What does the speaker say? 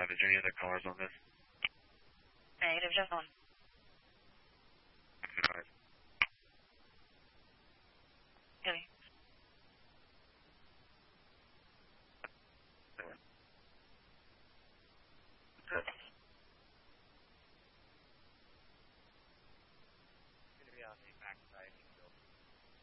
Is there any other callers on this? Negative, just one.